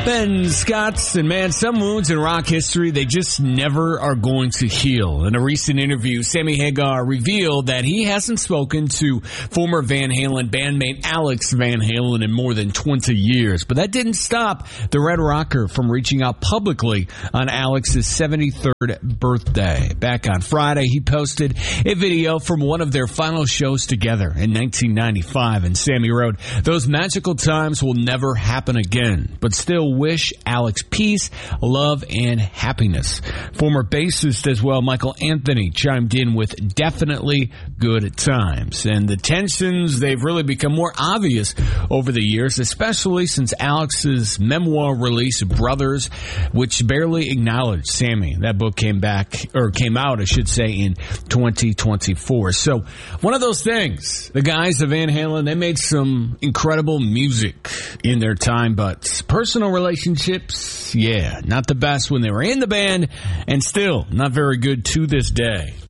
Ben Scott, and man, some wounds in rock history, they just never are going to heal. In a recent interview, Sammy Hagar revealed that he hasn't spoken to former Van Halen bandmate Alex Van Halen in more than 20 years. But that didn't stop the Red Rocker from reaching out publicly on Alex's 73rd birthday. Back on Friday, he posted a video from one of their final shows together in 1995, and Sammy wrote, "Those magical times will never happen again, but still wish Alex peace, love, and happiness." Former bassist as well, Michael Anthony, chimed in with "definitely good times." And the tensions, they've really become more obvious over the years, especially since Alex's memoir release, Brothers, which barely acknowledged Sammy. That book came out, I should say, in 2024. So one of those things, the guys of Van Halen, they made some incredible music in their time, but personal relationships, yeah, not the best when they were in the band, and still not very good to this day.